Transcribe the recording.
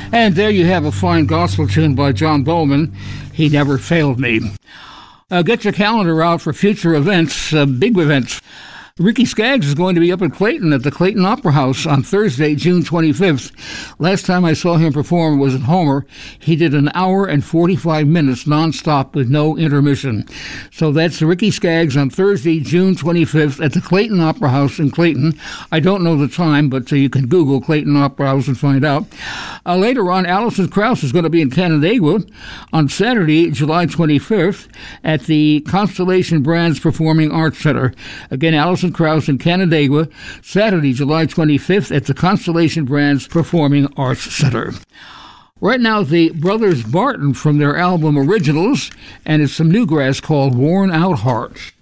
And there you have a fine gospel tune by John Bowman, He Never Failed Me. Get your calendar out for future events, big events. Ricky Skaggs is going to be up in Clayton at the Clayton Opera House on Thursday, June 25th. Last time I saw him perform was at Homer. He did an hour and 45 minutes nonstop with no intermission. So that's Ricky Skaggs on Thursday, June 25th at the Clayton Opera House in Clayton. I don't know the time, but you can Google Clayton Opera House and find out. Later on, Alison Krauss is going to be in Canandaigua on Saturday, July 25th at the Constellation Brands Performing Arts Center. Again, Alison Krauss in Canandaigua, Saturday, July 25th at the Constellation Brands Performing Arts Center. Right now, the Brothers Barton from their album Originals, and it's some newgrass called Worn Out Heart.